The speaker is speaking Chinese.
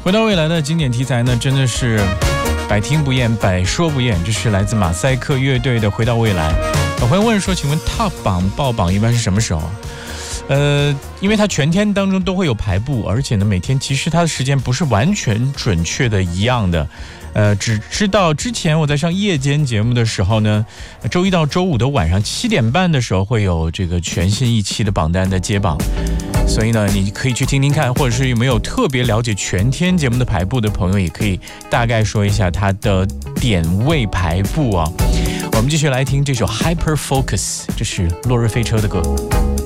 回到未来的经典题材呢，真的是百听不厌，百说不厌。这是来自马赛克乐队的《回到未来》。有朋友问说，请问 Top 榜爆榜一般是什么时候？因为它全天当中都会有排布，而且呢，每天其实它的时间不是完全准确的一样的。只知道之前我在上夜间节目的时候呢，周一到周五的晚上7点半的时候会有这个全新一期的榜单的揭榜。所以呢，你可以去听听看，或者是有没有特别了解全天节目的排布的朋友，也可以大概说一下它的点位排布啊。我们继续来听这首 Hyper Focus， 这是落日飞车的歌。